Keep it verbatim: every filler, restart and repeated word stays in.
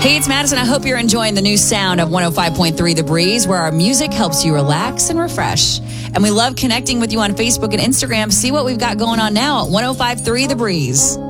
Hey, it's Madison. I hope you're enjoying the new sound of one oh five point three The Breeze, where our music helps you relax and refresh. And we love connecting with you on Facebook and Instagram. See what we've got going on now at one oh five point three The Breeze.